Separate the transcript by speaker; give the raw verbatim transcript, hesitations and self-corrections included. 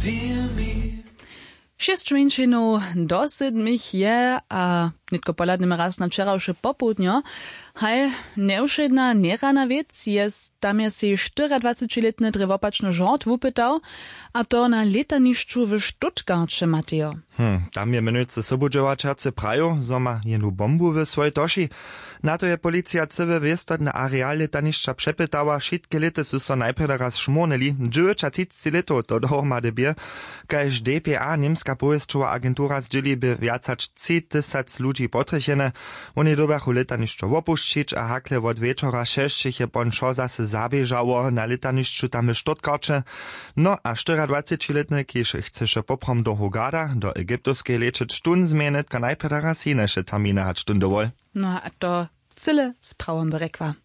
Speaker 1: Šest minčinov do sedmich je, a nitko poladneme raz na včerajšie popudnjo, haj neušedna nerana vec je, tam je si dvadsaťštyriletny drewopačny žort wupytał, a to na letanišću w Stuttgarcie, Mateo.
Speaker 2: Hm, tam je menujúce sobudžovačace prajo, zo ma jenu bombu v svojej toši. Na to je policja cywy wiestot na areal letanišća przepytała, šitke lety su so najprve raz šmornili, dziewięćdziesiąt leto to dohromady bie, kaž D P A, Niemska pojezdčova agentura, zdźeli by viacač tři tysac ludzi potrychene. Oni dobachu letanišćo opuščić, a hakle od wieczora šešćich je pon šo zase zabiežało na letanišću tam w Stuttgarcie. No a dvadsaťštyriletny, kiež chceše poprom do Hurghada, do Egyptovskej lečić štun zmienet, ka najprve raz jineše termine hač štundovol.
Speaker 1: No a to cyle z prawem berekwa.